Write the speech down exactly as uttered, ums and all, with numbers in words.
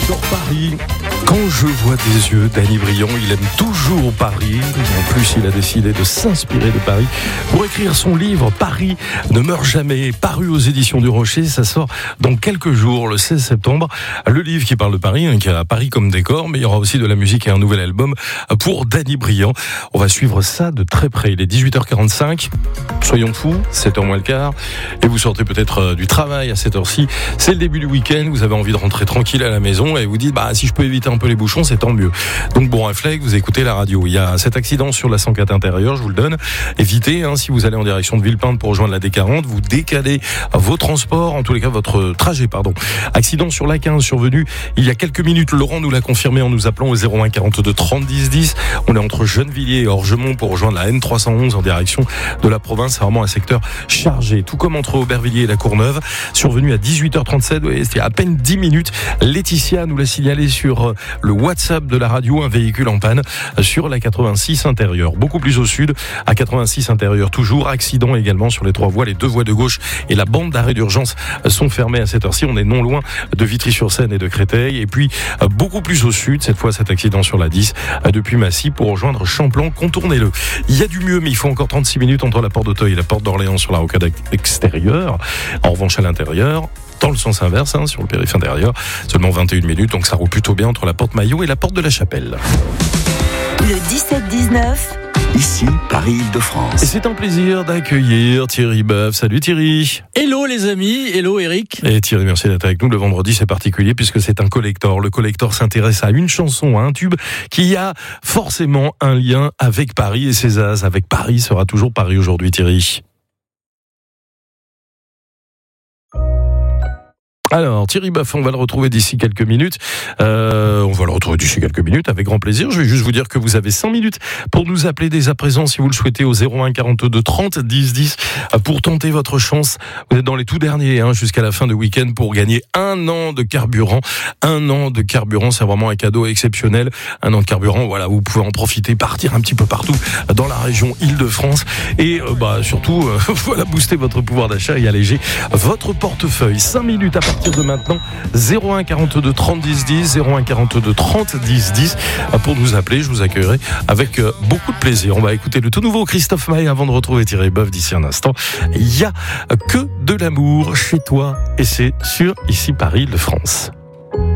J'adore Paris. Quand je vois des yeux d'Annie Briand, il aime toujours Paris. En plus, il a décidé de s'inspirer de Paris pour écrire son livre « Paris ne meurt jamais », paru aux éditions du Rocher. Ça sort dans quelques jours, le seize septembre. Le livre qui parle de Paris, hein, qui a Paris comme décor, mais il y aura aussi de la musique et un nouvel album pour Annie Briand. On va suivre ça de très près. Il est dix-huit heures quarante-cinq. Soyons fous, sept heures moins le quart. Et vous sortez peut-être du travail à cette heure-ci. C'est le début du week-end. Vous avez envie de rentrer tranquille à la maison et vous dites, bah, si je peux éviter un peu les bouchons, c'est tant mieux. Donc, bon réflexe, vous écoutez la radio. Il y a cet accident sur la cent quatre intérieure, je vous le donne. Évitez, hein, si vous allez en direction de Villepinte pour rejoindre la D quarante, vous décalez vos transports, en tous les cas, votre trajet, pardon. Accident sur la quinze survenu il y a quelques minutes. Laurent nous l'a confirmé en nous appelant au zéro un quarante-deux trente dix dix. On est entre Gennevilliers et Orgemont pour rejoindre la N trois cent onze en direction de la province. C'est vraiment un secteur chargé. Tout comme entre Aubervilliers et la Courneuve. Survenu à dix-huit heures trente-sept, ouais, c'était à peine dix minutes. Laetitia nous l'a signalé sur le WhatsApp de la radio, un véhicule en panne sur la quatre-vingt-six intérieure. Beaucoup plus au sud, à quatre-vingt-six intérieure toujours. Accident également sur les trois voies, les deux voies de gauche et la bande d'arrêt d'urgence sont fermées à cette heure-ci. On est non loin de Vitry-sur-Seine et de Créteil. Et puis, beaucoup plus au sud, cette fois cet accident sur la dix, depuis Massy pour rejoindre Champlan. Contournez-le. Il y a du mieux, mais il faut encore trente-six minutes entre la porte d'Auteuil et la porte d'Orléans sur la rocade extérieure. En revanche, à l'intérieur, dans le sens inverse, hein, sur le périph' intérieur, seulement vingt et une minutes, donc ça roule plutôt bien entre la porte Maillot et la porte de la Chapelle. Le dix-sept dix-neuf. Ici, Paris-Île-de-France. Et c'est un plaisir d'accueillir Thierry Boeuf. Salut Thierry. Hello les amis, hello Eric. Et Thierry, merci d'être avec nous. Le vendredi, c'est particulier puisque c'est un collector. Le collector s'intéresse à une chanson, à un tube qui a forcément un lien avec Paris et ses as. Avec Paris sera toujours Paris aujourd'hui, Thierry. Alors, Thierry Boeuf, on va le retrouver d'ici quelques minutes. Euh, on va le retrouver d'ici quelques minutes, avec grand plaisir. Je vais juste vous dire que vous avez cinq minutes pour nous appeler dès à présent, si vous le souhaitez, au zéro un quarante-deux trente dix dix, pour tenter votre chance. Vous êtes dans les tout derniers, hein, jusqu'à la fin du week-end, pour gagner un an de carburant. Un an de carburant, c'est vraiment un cadeau exceptionnel. Un an de carburant, voilà, vous pouvez en profiter, partir un petit peu partout dans la région Île-de-France. Et euh, bah, surtout, euh, voilà, booster votre pouvoir d'achat et alléger votre portefeuille. cinq minutes à partir de maintenant, zéro un quarante-deux trente dix dix, zéro un quarante-deux trente dix dix, pour nous appeler. Je vous accueillerai avec beaucoup de plaisir. On va écouter le tout nouveau Christophe Maé avant de retrouver Thierry Boeuf d'ici un instant. Il y a que de l'amour chez toi et c'est sur Ici Paris-Île-de-France.